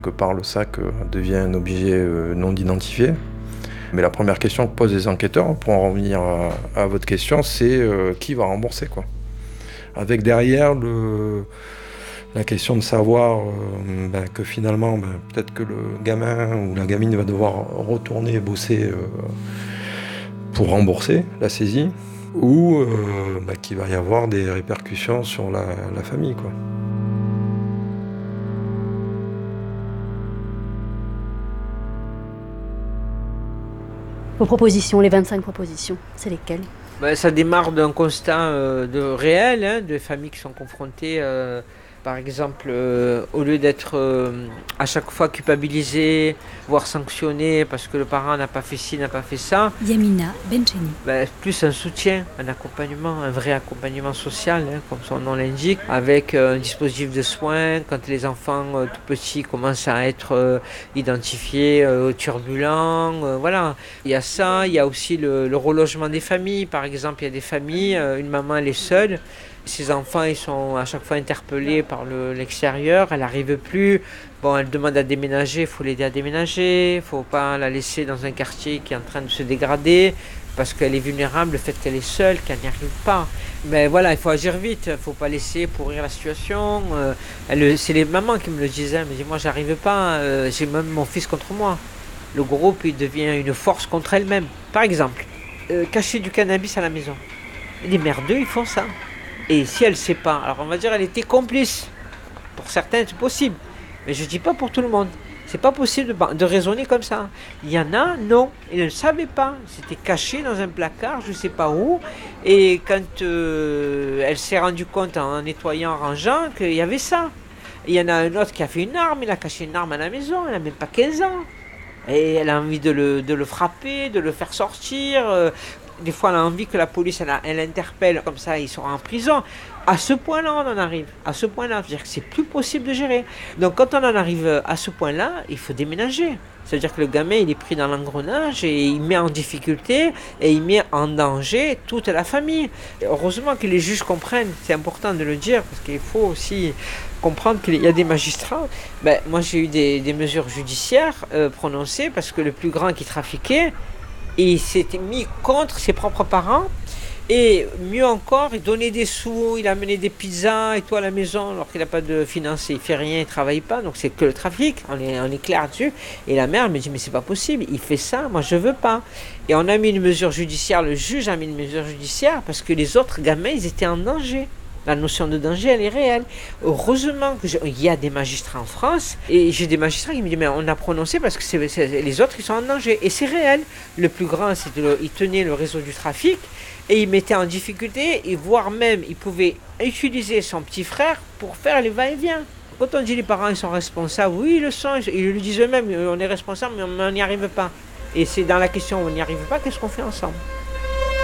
Que par le sac devient un objet non identifié. Mais la première question que posent les enquêteurs, pour en revenir à votre question, c'est qui va rembourser, quoi. Avec derrière la question de savoir que finalement, peut-être que le gamin ou la gamine va devoir retourner bosser pour rembourser la saisie, ou qu'il va y avoir des répercussions sur la famille, quoi. Vos propositions, les 25 propositions, c'est lesquelles? Ça démarre d'un constat réel, de familles qui sont confrontées, par exemple, au lieu d'être à chaque fois culpabilisées, voire sanctionnées parce que le parent n'a pas fait ci, n'a pas fait ça. Yamina Bencheni. Plus un soutien, un accompagnement, un vrai accompagnement social, comme son nom l'indique, avec un dispositif de soins quand les enfants tout petits commencent à être identifiés turbulents. Voilà. Il y a ça, il y a aussi le relogement des familles. Par exemple, il y a des familles, une maman elle est seule. Ses enfants ils sont à chaque fois interpellés par l'extérieur, elle n'arrive plus. Bon, elle demande à déménager, il faut l'aider à déménager, il ne faut pas la laisser dans un quartier qui est en train de se dégrader parce qu'elle est vulnérable, le fait qu'elle est seule, qu'elle n'y arrive pas. Mais voilà, il faut agir vite, il ne faut pas laisser pourrir la situation. C'est les mamans qui me le disaient, elles me disaient moi j'arrive pas, j'ai même mon fils contre moi. Le groupe il devient une force contre elle-même. Par exemple, cacher du cannabis à la maison. Les merdeux ils font ça. Et si elle ne sait pas, alors on va dire elle était complice. Pour certains, c'est possible. Mais je ne dis pas pour tout le monde. C'est pas possible de raisonner comme ça. Il y en a, non. Ils ne le savaient pas. C'était caché dans un placard, je ne sais pas où. Et quand elle s'est rendue compte en nettoyant, en rangeant, qu'il y avait ça. Et il y en a un autre qui a fait une arme. Il a caché une arme à la maison. Elle n'a même pas 15 ans. Et elle a envie de le frapper, de le faire sortir. Des fois, elle a envie que la police, elle interpelle, comme ça, il sera en prison. À ce point-là, on en arrive. À ce point-là, c'est-à-dire que c'est plus possible de gérer. Donc, quand on en arrive à ce point-là, il faut déménager. C'est-à-dire que le gamin, il est pris dans l'engrenage et il met en difficulté et il met en danger toute la famille. Et heureusement que les juges comprennent. C'est important de le dire parce qu'il faut aussi comprendre qu'il y a des magistrats. Moi, j'ai eu des mesures judiciaires prononcées parce que le plus grand qui trafiquait, il s'était mis contre ses propres parents et mieux encore, il donnait des sous, il amenait des pizzas et tout à la maison alors qu'il n'a pas de financier, il fait rien, il travaille pas, donc c'est que le trafic, on est clair dessus. Et la mère me dit mais c'est pas possible, il fait ça, moi je veux pas. Et on a mis une mesure judiciaire, le juge a mis une mesure judiciaire parce que les autres gamins ils étaient en danger. La notion de danger, elle est réelle. Heureusement qu'il y a des magistrats en France, et j'ai des magistrats qui me disent mais on a prononcé parce que les autres ils sont en danger. Et c'est réel. Le plus grand, il tenait le réseau du trafic et il mettait en difficulté, et voire même il pouvait utiliser son petit frère pour faire les va-et-vient. Quand on dit les parents ils sont responsables, oui ils le sont, ils le disent eux-mêmes, on est responsable mais on n'y arrive pas. Et c'est dans la question où on n'y arrive pas, qu'est-ce qu'on fait ensemble ?